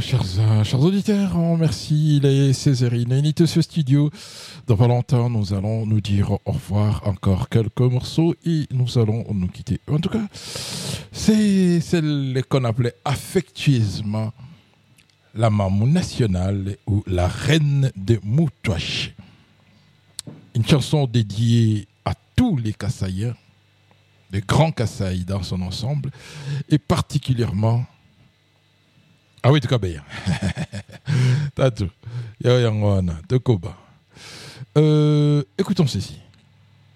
chers auditeurs, on remercie les Césarines et ce studio. Dans pas longtemps, nous allons nous dire au revoir encore quelques morceaux et nous allons nous quitter. En tout cas, c'est celle qu'on appelait affectueusement la maman nationale ou la reine de Moutouache. Une chanson dédiée à tous les Kassaïens, les grands Kassaïs dans son ensemble, et particulièrement. Ah oui, tu as bien. T'as tout. Écoutons ceci.